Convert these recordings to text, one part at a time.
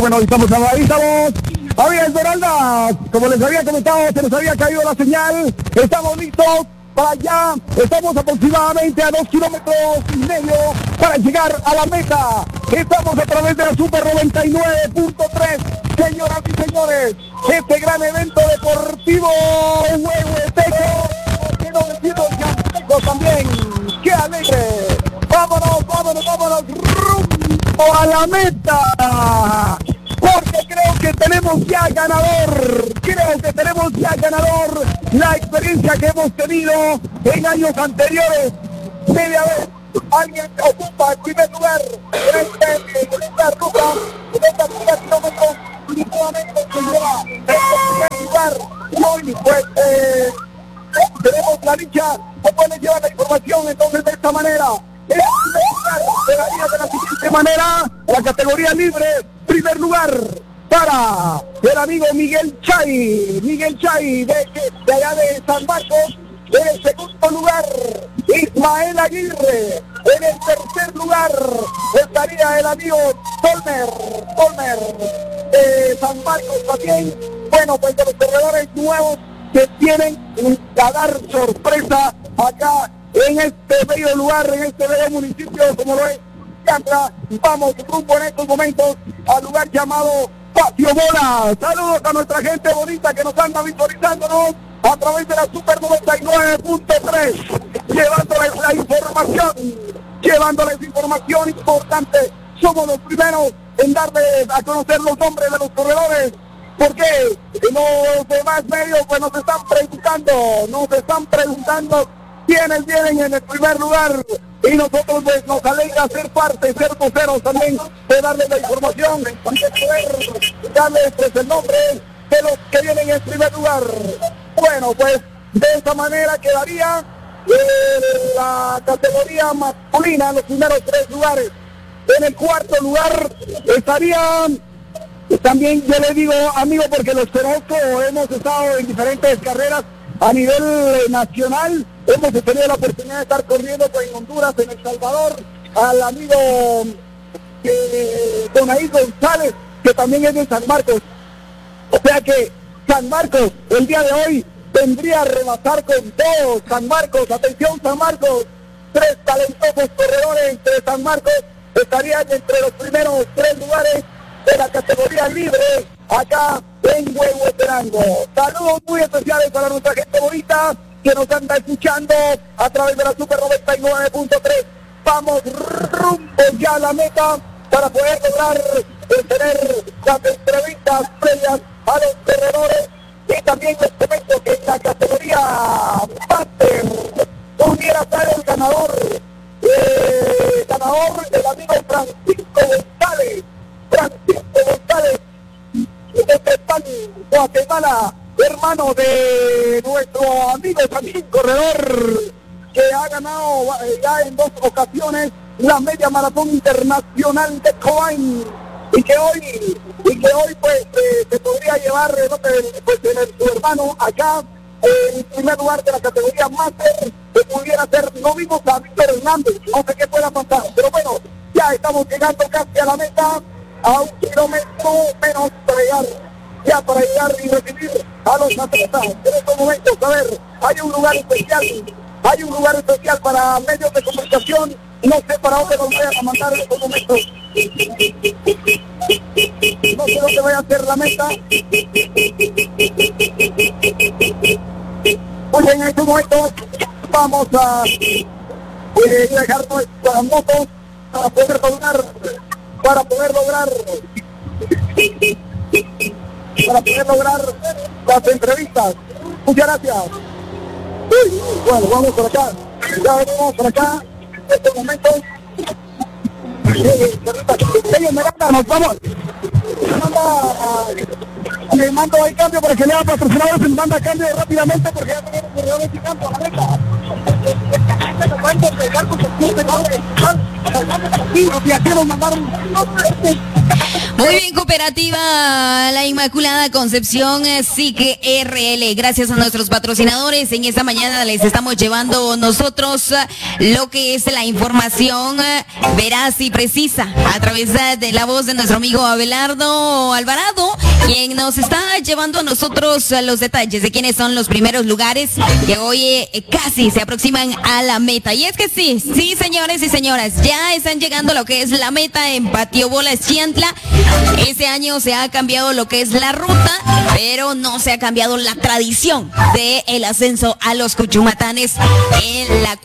bueno, ahí estamos. Había Esmeralda, como les había comentado, se nos había caído la señal. Estamos listos para allá. Estamos aproximadamente a 2,5 kilómetros para llegar a la meta. Estamos a través de la Super 99.3. Señoras y señores, este gran evento deportivo huehueteco, que no decimos Yanteco también. ¡Qué alegre! ¡Vámonos, vámonos, vámonos! ¡Rumbo a la meta! Porque creo que tenemos ya ganador, la experiencia que hemos tenido en años anteriores. Media vez alguien ocupa el primer lugar en esta ruta, en esta 30 kilómetros, y nuevamente se lleva el primer lugar. Y hoy pues tenemos la dicha, o pueden llevar la información entonces de esta manera. De la siguiente manera, la categoría libre, primer lugar para el amigo Miguel Chay de allá de San Marcos. En el segundo lugar, Ismael Aguirre. En el tercer lugar estaría el amigo Tolmer de San Marcos también. Bueno, pues de los corredores nuevos que tienen a dar sorpresa acá en este bello lugar, en este bello municipio como lo es Cantra. Vamos rumbo en estos momentos al lugar llamado Patio Bola. Saludos a nuestra gente bonita que nos anda visualizándonos a través de la Super 99.3, llevándoles información importante. Somos los primeros en darles a conocer los nombres de los corredores, porque los demás medios pues nos están preguntando quiénes vienen en el primer lugar, y nosotros pues nos alegra ser voceros también de darles la información y poder darles pues el nombre de los que vienen en primer lugar. Bueno, pues de esa manera quedaría la categoría masculina en los primeros 3 lugares. En el cuarto lugar estarían, también yo le digo amigo porque los conozco, hemos estado en diferentes carreras a nivel nacional, hemos tenido la oportunidad de estar corriendo pues, en Honduras, en El Salvador, al amigo Donaí González, que también es de San Marcos. O sea que San Marcos, el día de hoy, vendría a rebasar con todos. San Marcos, atención San Marcos, 3 talentosos corredores de San Marcos estarían entre los primeros 3 lugares de la categoría libre acá en Huehuetenango. Saludos muy especiales para nuestra gente bonita que nos anda escuchando a través de la Super 99.3. Vamos rumbo ya a la meta para poder lograr tener las entrevistas previas a los corredores. Y también les comento que en la categoría Master pudiera ser el ganador, el amigo Francisco González de Guatemala, hermano de nuestro amigo también corredor que ha ganado ya en 2 ocasiones la media maratón internacional de Coain, y que hoy pues se podría llevar pues, su hermano acá en primer lugar de la categoría Master, que pudiera ser. No vimos a Víctor Hernández, no sé qué pueda pasar, pero bueno, ya estamos llegando casi a la meta, a 1 kilómetro menos para llegar y recibir a los atletas. En estos momentos, a ver, hay un lugar especial para medios de comunicación. No sé para dónde nos vayan a mandar en estos momentos. No sé dónde vaya a ser la meta. Pues en estos momentos vamos a dejar nuestras motos para poder lograr las entrevistas. Muchas gracias. Bueno, vamos por acá. Ya venimos por acá. En estos momentos. Miranda, nos vamos. Le mando el cambio para que le haga patrocinadores, me manda cambio rápidamente porque ya tenemos corredores y campo a la meta. Y aquí nos mandaron Muy bien, Cooperativa La Inmaculada Concepción, SIC RL. Gracias a nuestros patrocinadores. En esta mañana les estamos llevando nosotros lo que es la información veraz y precisa a través de la voz de nuestro amigo Abelardo Alvarado, quien nos está llevando a nosotros los detalles de quiénes son los primeros lugares que hoy casi se aproximan a la meta. Y es que sí, señores y señoras, ya están llegando a lo que es la meta en Patio Bolas Chiantla. Este año se ha cambiado lo que es la ruta, pero no se ha cambiado la tradición del ascenso a los Cuchumatanes en la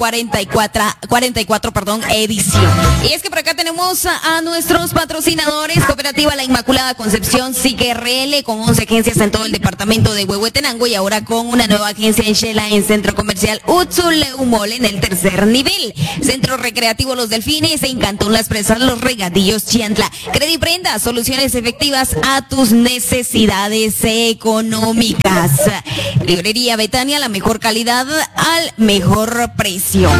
44 edición. Y es que por acá tenemos a nuestros patrocinadores, Cooperativa La Inmaculada Concepción, SIC RL, con 11 agencias en todo el departamento de Huehuetenango y ahora con una nueva agencia en Xela, en Centro Comercial Utsuleumol, en el tercer nivel. Centro Recreativo Los Delfines, en Cantón Las Presas, Los Regadillos, Chiantla. Crediprenda, soluciones efectivas a tus necesidades económicas. Librería Betania, la mejor calidad al mejor precio.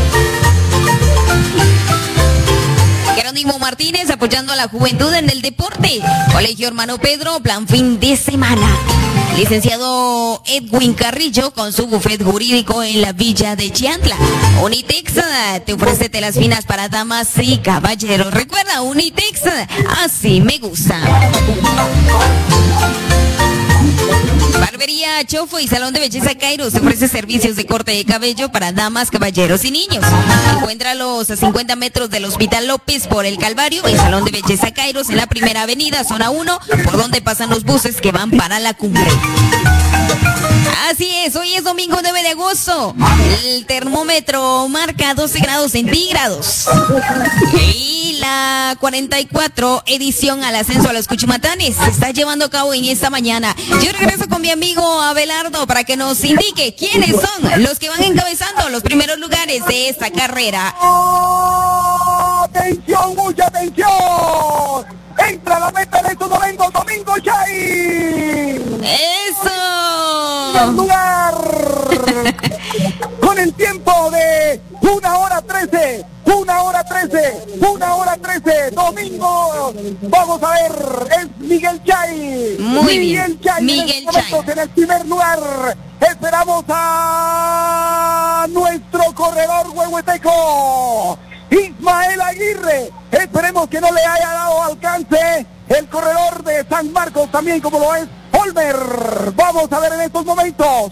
Jerónimo Martínez, apoyando a la juventud en el deporte. Colegio Hermano Pedro, plan fin de semana. Licenciado Edwin Carrillo, con su bufet jurídico en la villa de Chiantla. Unitex te ofrece telas finas para damas y caballeros. Recuerda, Unitex, así me gusta. Barbería Chofo y Salón de Belleza Kairos ofrece servicios de corte de cabello para damas, caballeros y niños. Encuéntralos a 50 metros del Hospital López por el Calvario y Salón de Belleza Kairos en la Primera Avenida, zona 1, por donde pasan los buses que van para la cumbre. Así es, hoy es domingo 9 de agosto. El termómetro marca 12 grados centígrados. Y la 44 edición al ascenso a los Cuchumatanes se está llevando a cabo en esta mañana. Yo regreso con mi amigo Abelardo para que nos indique quiénes son los que van encabezando los primeros lugares de esta carrera. ¡Atención, mucha atención! Entra a la meta en estos momentos, Domingo Chay. ¡Eso! En lugar con el tiempo de 1:13, Domingo, vamos a ver, es Miguel Chay. Muy bien, Miguel Chay. En el primer lugar, esperamos a nuestro corredor huehueteco, Ismael Aguirre. Esperemos que no le haya dado alcance el corredor de San Marcos, también como lo es Olmer. Vamos a ver en estos momentos.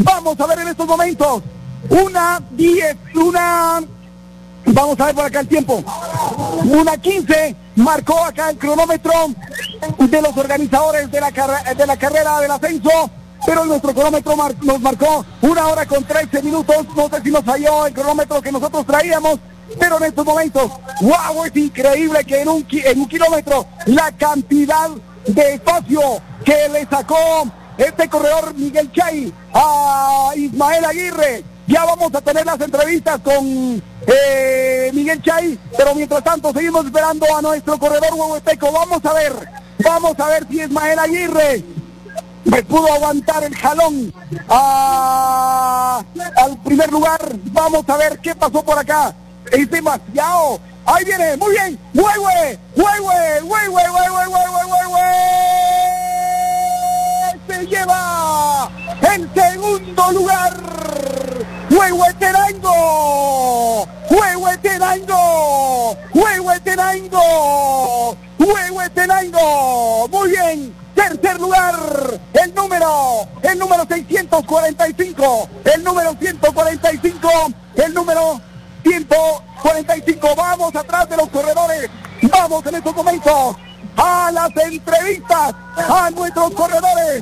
1:10, vamos a ver por acá el tiempo. 1:15 marcó acá el cronómetro de los organizadores de la carrera del ascenso, pero nuestro cronómetro nos marcó 1:13. No sé si nos falló el cronómetro que nosotros traíamos, pero en estos momentos, wow, es increíble que en un kilómetro la cantidad de espacio que le sacó este corredor Miguel Chay a Ismael Aguirre. Ya vamos a tener las entrevistas con Miguel Chay, pero mientras tanto seguimos esperando a nuestro corredor huehueteco. Vamos a ver si Ismael Aguirre me pudo aguantar el jalón al primer lugar. Vamos a ver qué pasó por acá. Es demasiado. Ahí viene, muy bien. ¡Huehue! Se lleva el segundo lugar. ¡Huehuetenango! Muy bien. Tercer lugar, el número 645, el número 145. Vamos atrás de los corredores. Vamos en estos momentos a las entrevistas a nuestros corredores.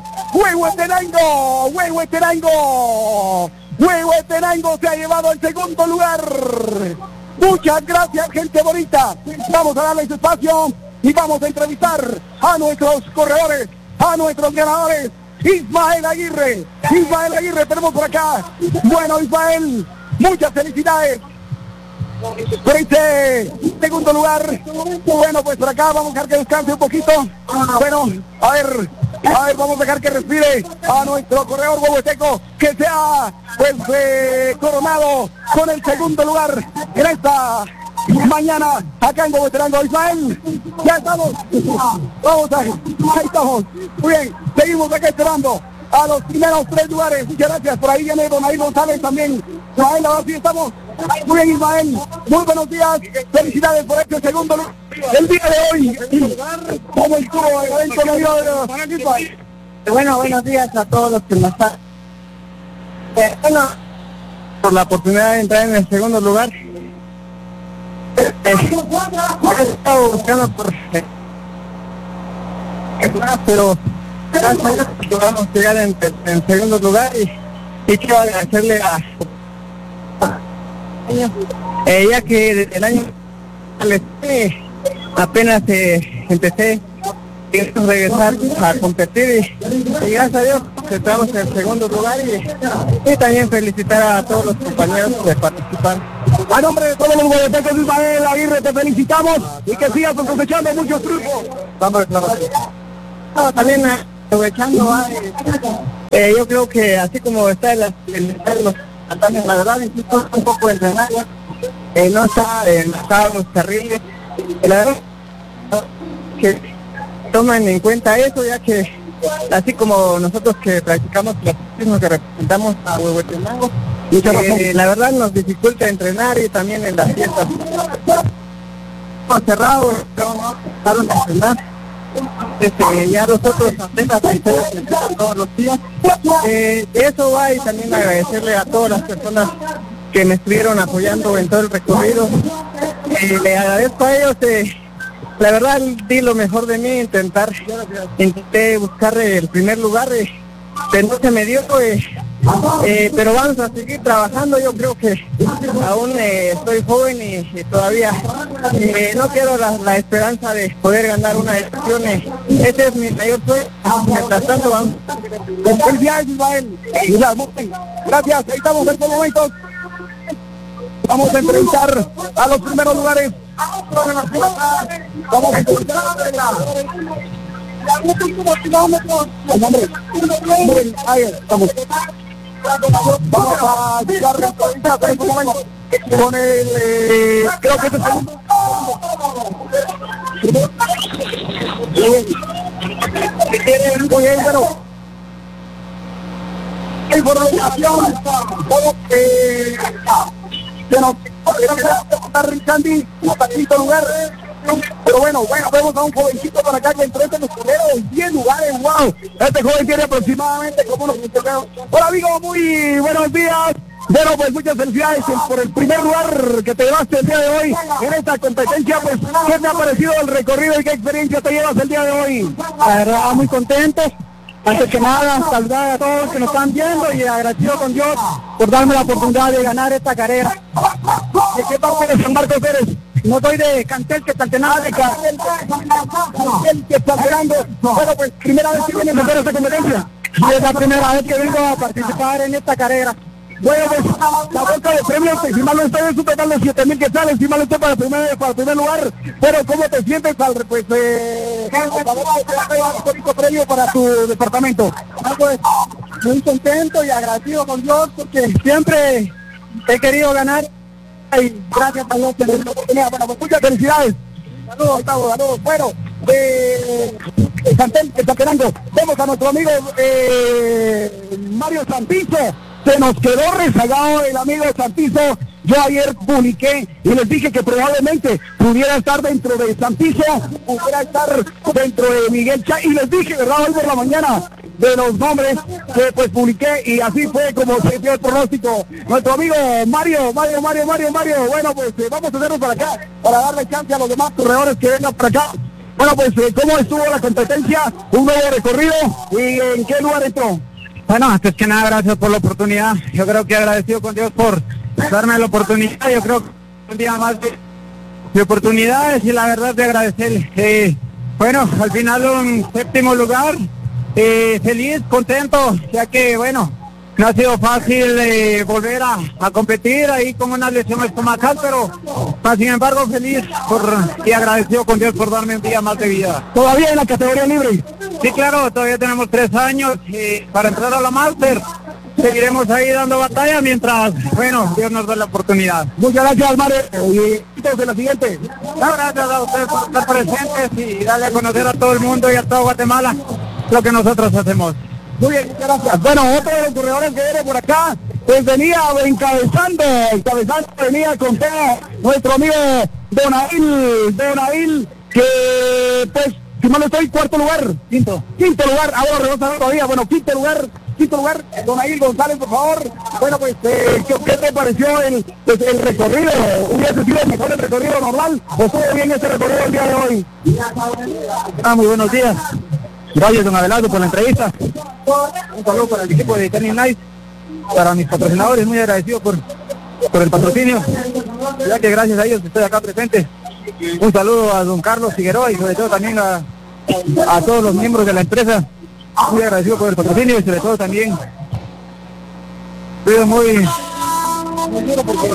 Huehuetenango se ha llevado el segundo lugar. Muchas gracias, gente bonita. Vamos a darles espacio y vamos a entrevistar a nuestros corredores, a nuestros ganadores. Ismael Aguirre, tenemos por acá. Bueno, Ismael, muchas felicidades por este segundo lugar. Bueno, pues por acá vamos a dejar que descanse un poquito. Bueno, a ver, vamos a dejar que respire a nuestro corredor huehueteco, que sea pues coronado con el segundo lugar en esta mañana acá en Bogoterango. Ismael, ya estamos. Vamos ahí estamos. Muy bien, seguimos acá esperando a los primeros 3 lugares. Muchas gracias. Por ahí viene Donaí González también. Ismael, ahora sí estamos. Muy bien, Ismael. Muy buenos días. Felicidades por este segundo lugar. El día de hoy. ¿Cómo estuvo el evento de Bueno, buenos días a todos los que nos están. Bueno, por la oportunidad de entrar en el segundo lugar. He estado buscando por pero gracias a Dios logramos llegar en segundo lugar y quiero agradecerle a ya que desde el año apenas empecé a regresar a competir y gracias a Dios estamos en el segundo lugar y también felicitar a todos los compañeros que participan. A nombre de todos los guadalupecos, Ismael Aguirre, te felicitamos y que sigas cosechando muchos triunfos. También aprovechando, yo creo que así como está el los ataques, la verdad, incluso un poco entrenar, no está los carriles, la verdad que toman en cuenta eso, ya que así como nosotros que practicamos el atletismo, que representamos a Huehuetenango, la verdad nos dificulta entrenar y también en las fiestas. Estamos cerrados, no dejaron de entrenar. Ya nosotros atletas todos los días. Eso va, y también agradecerle a todas las personas que me estuvieron apoyando en todo el recorrido. Le agradezco a ellos. La verdad di lo mejor de mí, intenté buscar el primer lugar, pero no se me dio, pero vamos a seguir trabajando. Yo creo que aún estoy joven y todavía no quiero la esperanza de poder ganar una edición. Ese es mi mayor sueño. Mientras tanto vamos. Felicidades, Ismael. Gracias, ahí estamos en estos momentos. Vamos a entrevistar a los primeros lugares. Vamos a entrevistar vamos a llegar a entrevistar en un momento con el creo que es el segundo. Muy bien, bueno, información como que se nos Candy, hasta quinto lugar. Pero bueno, vemos a un jovencito por acá que entró entre los primeros 10 lugares. ¡Wow! Este joven tiene aproximadamente como unos 20 años. Hola, amigo, muy buenos días. Bueno, pues muchas felicidades por el primer lugar que te llevaste el día de hoy en esta competencia. Pues, ¿qué te ha parecido el recorrido y qué experiencia te llevas el día de hoy? La verdad, muy contento. Antes que nada, saludar a todos que nos están viendo y agradecido con Dios por darme la oportunidad de ganar esta carrera. ¿De qué parte de San Marcos eres? No soy de Cantel, que Quetzaltenango, de Quetzaltenango. Bueno, pues primera vez que vienes a hacer esta competencia. Es la primera vez que vengo a participar en esta carrera. Bueno, pues la bolsa de premios, si mal no estoy, es un total de 7,000 quetzales, si mal no estoy para el primer lugar. Pero ¿cómo te sientes al premio para tu departamento? Pues muy contento y agradecido con Dios porque siempre he querido ganar y gracias a Dios por la oportunidad. Bueno, pues muchas felicidades. Saludos, Gustavo, saludos. Bueno, Quetzaltenango, vemos a nuestro amigo Mario Santizo. Se nos quedó rezagado el amigo Santizo. Yo ayer publiqué y les dije que probablemente pudiera estar dentro de Santizo, pudiera estar dentro de Miguel Chay, y les dije, ¿verdad? Hoy por la mañana, de los nombres que pues publiqué, y así fue como se dio el pronóstico. Nuestro amigo Mario, bueno, pues vamos a hacernos para acá, para darle chance a los demás corredores que vengan para acá. Bueno, pues ¿cómo estuvo la competencia? Un nuevo recorrido, ¿y en qué lugar entró? Bueno, antes que nada, gracias por la oportunidad. Yo creo que agradecido con Dios por darme la oportunidad. Yo creo que un día más de oportunidades y la verdad de agradecerle. Bueno, al final un séptimo lugar. Feliz, contento, ya que, bueno, no ha sido fácil volver a competir ahí con una lesión estomacal, pero sin embargo feliz y agradecido con Dios por darme un día más de vida. ¿Todavía en la categoría libre? Sí, claro, todavía tenemos 3 años para entrar a la Master. seguiremos ahí dando batalla mientras, bueno, Dios nos da la oportunidad. Muchas gracias, Mario. Y entonces la siguiente. Gracias a ustedes por estar presentes y darle a conocer a todo el mundo y a todo Guatemala lo que nosotros hacemos. Muy bien, muchas gracias. Bueno, otro de los corredores que viene por acá, pues venía encabezando, venía con todo nuestro amigo Donail, que pues, si mal no estoy, quinto lugar, ahora rebasa todavía, bueno, quinto lugar, Donail González, por favor. Bueno, pues, ¿qué te pareció el recorrido? ¿Hubiese sido mejor el recorrido normal o estuvo bien este recorrido el día de hoy? Muy buenos días. Gracias, don Abelardo, por la entrevista. Un saludo para el equipo de Turning Night, para mis patrocinadores, muy agradecido por el patrocinio, ya que gracias a ellos estoy acá presente. Un saludo a don Carlos Figueroa y sobre todo también a todos los miembros de la empresa, muy agradecido por el patrocinio y sobre todo también estoy muy duro porque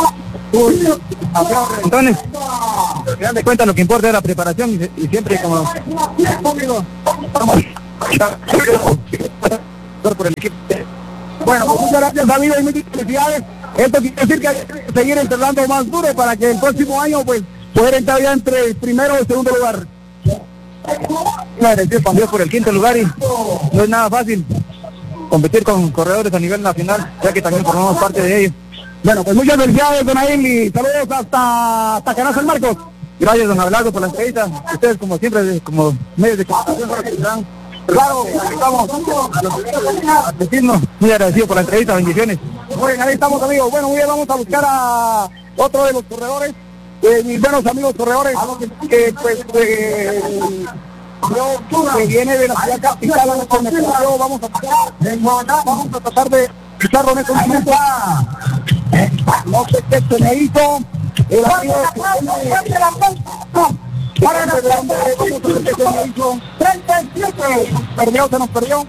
entonces, al final de cuentas lo que importa es la preparación y siempre como por el equipo. Bueno, pues muchas gracias, David, y muchas felicidades. Esto quiere decir que hay que seguir entrenando más duro para que el próximo año pues poder entrar ya entre el primero o el segundo lugar. Agradecido con Dios por el quinto lugar y no es nada fácil competir con corredores a nivel nacional, ya que también formamos parte de ellos. Bueno, pues muchas felicidades, Donail, y saludos hasta Canal San Marcos. Gracias, don Abelardo, por la entrevista. Ustedes, como siempre, como medios de comunicación, claro, estamos a decirnos, muy agradecido por la entrevista, bendiciones. Muy bien, ahí estamos, amigos. Bueno, muy bien, vamos a buscar a otro de los corredores, mis buenos amigos corredores, que pues que viene de la ciudad capital, vamos a tratar de escucharlo en este momento. No sé qué se me hizo. El amigo se nos perdió.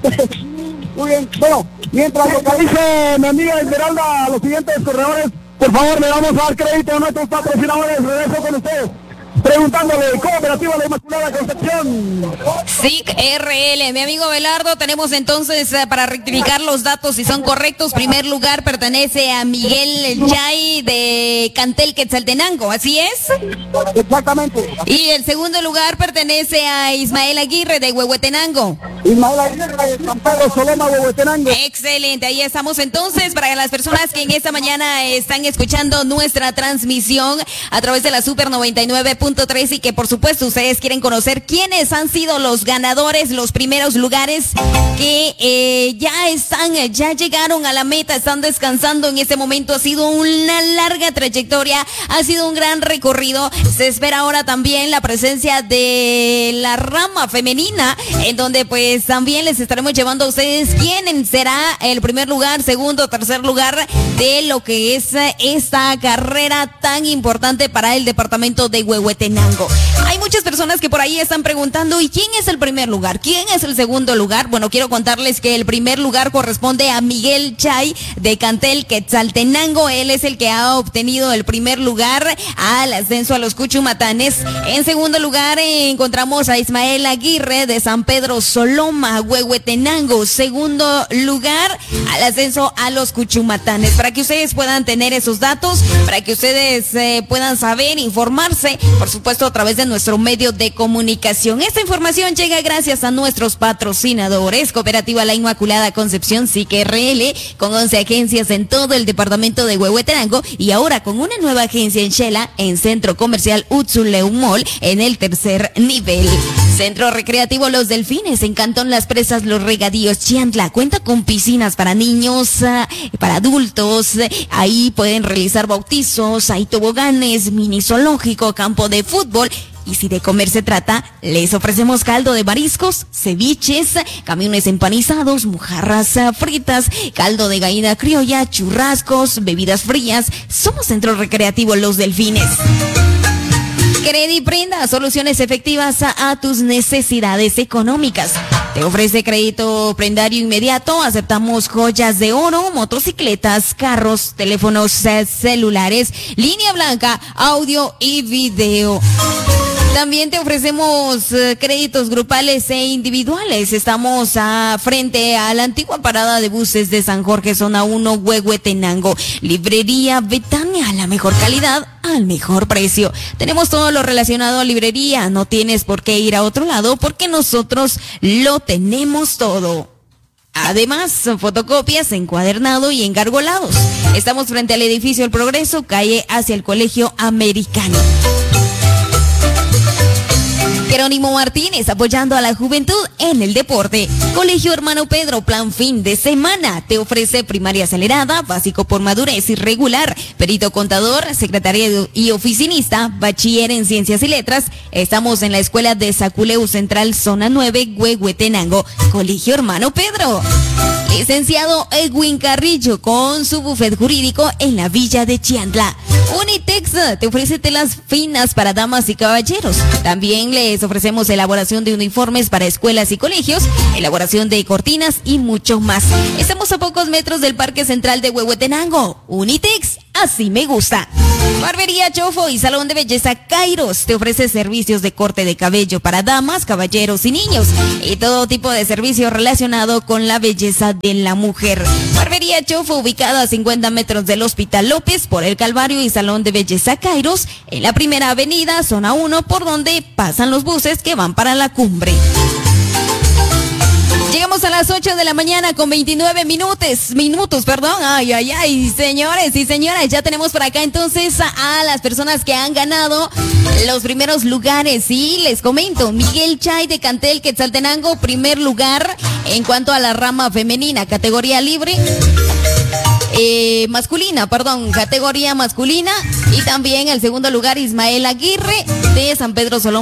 Muy bien, bueno, mientras localice mi amiga Esmeralda a los siguientes corredores, por favor, le vamos a dar crédito a nuestros patrocinadores. Regreso con ustedes, preguntándole, Cooperativa La Inmaculada Concepción. SIC RL, mi amigo Abelardo, tenemos entonces para rectificar los datos si son correctos. Primer lugar pertenece a Miguel Chay de Cantel Quetzaltenango, ¿así es? Exactamente. Y el segundo lugar pertenece a Ismael Aguirre de Huehuetenango. Ismael Aguirre de San Pedro Solema, Huehuetenango. Excelente, ahí estamos entonces para las personas que en esta mañana están escuchando nuestra transmisión a través de la Super 99.3 y que por supuesto ustedes quieren conocer quiénes han sido los ganadores, los primeros lugares que ya llegaron a la meta, están descansando en este momento. Ha sido una larga trayectoria, ha sido un gran recorrido. Se espera ahora también la presencia de la rama femenina, en donde pues también les estaremos llevando a ustedes quién será el primer lugar, segundo, tercer lugar de lo que es esta carrera tan importante para el departamento de Huehuetenango. Hay muchas personas que por ahí están preguntando, ¿y quién es el primer lugar? ¿Quién es el segundo lugar? Bueno, quiero contarles que el primer lugar corresponde a Miguel Chay de Cantel Quetzaltenango. Él es el que ha obtenido el primer lugar al ascenso a los Cuchumatanes. En segundo lugar encontramos a Ismael Aguirre de San Pedro Soloma, Huehuetenango. Segundo lugar al ascenso a los Cuchumatanes. Para que ustedes puedan tener esos datos, para que ustedes puedan saber, informarse, por supuesto a través de nuestro medio de comunicación. Esta información llega gracias a nuestros patrocinadores: Cooperativa La Inmaculada Concepción, SIC RL, con 11 agencias en todo el departamento de Huehuetenango y ahora con una nueva agencia en Xela, en Centro Comercial Utzuleu Mall, en el tercer nivel. Centro Recreativo Los Delfines, en Cantón Las Presas, Los Regadíos, Chiantla, cuenta con piscinas para niños, para adultos. Ahí pueden realizar bautizos, hay toboganes, mini zoológico, campo de fútbol. Y si de comer se trata, les ofrecemos caldo de mariscos, ceviches, camiones empanizados, mojarras fritas, caldo de gallina criolla, churrascos, bebidas frías. Somos Centro Recreativo Los Delfines. Crediprenda, soluciones efectivas a tus necesidades económicas. Te ofrece crédito prendario inmediato, aceptamos joyas de oro, motocicletas, carros, teléfonos celulares, línea blanca, audio y video. También te ofrecemos créditos grupales e individuales. Estamos frente a la antigua parada de buses de San Jorge, zona 1, Huehuetenango. Librería Betania, la mejor calidad al mejor precio. Tenemos todo lo relacionado a librería. No tienes por qué ir a otro lado porque nosotros lo tenemos todo. Además, fotocopias, encuadernado y engargolados. Estamos frente al edificio El Progreso, calle hacia el Colegio Americano. Jerónimo Martínez, apoyando a la juventud en el deporte. Colegio Hermano Pedro, plan fin de semana. Te ofrece primaria acelerada, básico por madurez irregular, perito contador, secretaria y oficinista, bachiller en ciencias y letras. Estamos en la escuela de Saculeu Central, zona 9, Huehuetenango. Colegio Hermano Pedro. Licenciado Edwin Carrillo, con su bufet jurídico en la villa de Chiantla. Unitex te ofrece telas finas para damas y caballeros. También les ofrecemos elaboración de uniformes para escuelas y colegios, elaboración de cortinas y mucho más. Estamos a pocos metros del Parque Central de Huehuetenango. Unitex, así me gusta. Barbería Chofo y Salón de Belleza Kairos te ofrece servicios de corte de cabello para damas, caballeros y niños y todo tipo de servicio relacionado con la belleza de la mujer. Barbería Chofo, ubicada a 50 metros del Hospital López por el Calvario, y Salón de Belleza Kairos en la Primera Avenida, zona 1, por donde pasan los buses que van para la cumbre. Llegamos a las 8 de la mañana con 29 minutos, perdón. Ay, señores y señoras, ya tenemos por acá entonces a las personas que han ganado los primeros lugares. Y les comento, Miguel Chay de Cantel, Quetzaltenango, primer lugar en cuanto a la rama femenina, categoría libre. Categoría masculina. Y también el segundo lugar, Ismael Aguirre de San Pedro Solón.